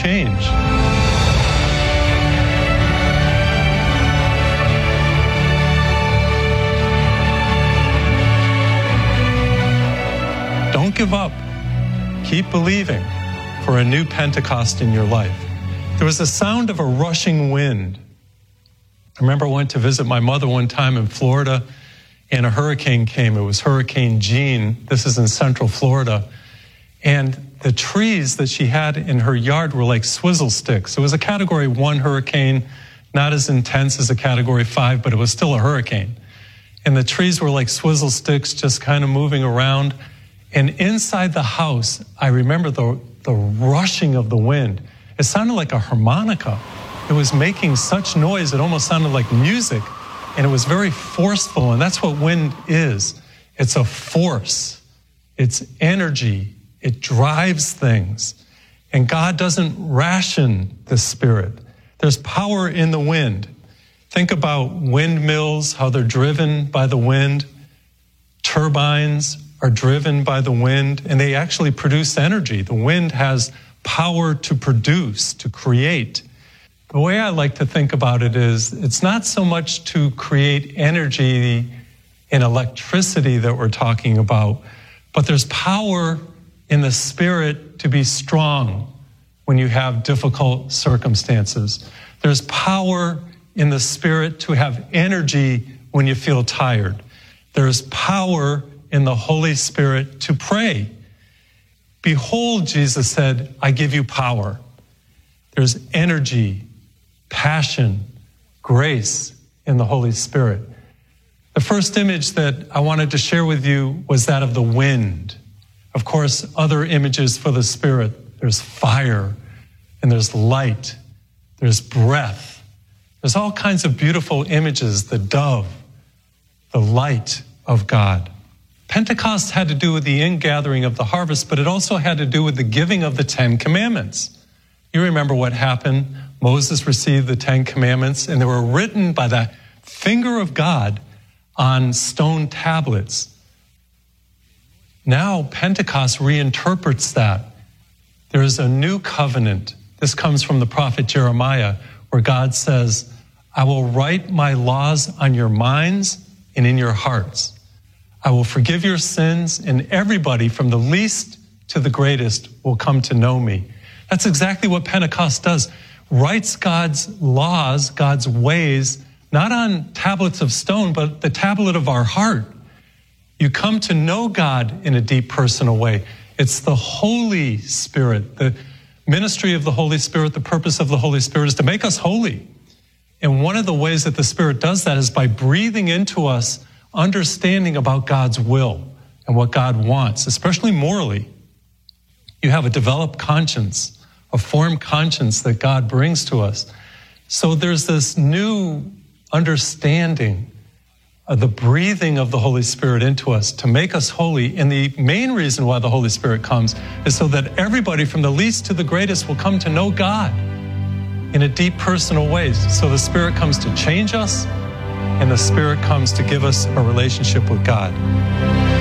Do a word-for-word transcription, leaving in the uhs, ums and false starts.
change. Don't give up. Keep believing for a new Pentecost in your life. There was the sound of a rushing wind. I remember I went to visit my mother one time in Florida, and a hurricane came. It was Hurricane Jean. This is in central Florida. And the trees that she had in her yard were like swizzle sticks. It was a category one hurricane, not as intense as a category five, but it was still a hurricane. And the trees were like swizzle sticks, just kind of moving around. And inside the house, I remember the, the rushing of the wind. It sounded like a harmonica. It was making such noise, it almost sounded like music. And it was very forceful, and that's what wind is. It's a force. It's energy. It drives things. And God doesn't ration the Spirit. There's power in the wind. Think about windmills, how they're driven by the wind. Turbines are driven by the wind, and they actually produce energy. The wind has power to produce, to create. The way I like to think about it is, it's not so much to create energy and electricity that we're talking about, but there's power in the Spirit to be strong when you have difficult circumstances. There's power in the Spirit to have energy when you feel tired. There's power in the Holy Spirit to pray. Behold, Jesus said, I give you power. There's energy, passion, grace in the Holy Spirit. The first image that I wanted to share with you was that of the wind. Of course, other images for the Spirit. There's fire, and there's light, there's breath. There's all kinds of beautiful images, the dove, the light of God. Pentecost had to do with the ingathering of the harvest, but it also had to do with the giving of the Ten Commandments. You remember what happened. Moses received the Ten Commandments, and they were written by the finger of God on stone tablets. Now, Pentecost reinterprets that. There is a new covenant. This comes from the prophet Jeremiah, where God says, I will write my laws on your minds and in your hearts. I will forgive your sins, and everybody from the least to the greatest will come to know me. That's exactly what Pentecost does. Writes God's laws, God's ways, not on tablets of stone, but the tablet of our heart. You come to know God in a deep personal way. It's the Holy Spirit. The ministry of the Holy Spirit, the purpose of the Holy Spirit is to make us holy. And one of the ways that the Spirit does that is by breathing into us understanding about God's will and what God wants, especially morally. You have a developed conscience, a formed conscience that God brings to us. So there's this new understanding of the breathing of the Holy Spirit into us to make us holy. And the main reason why the Holy Spirit comes is so that everybody from the least to the greatest will come to know God in a deep personal way. So the Spirit comes to change us, and the Spirit comes to give us a relationship with God.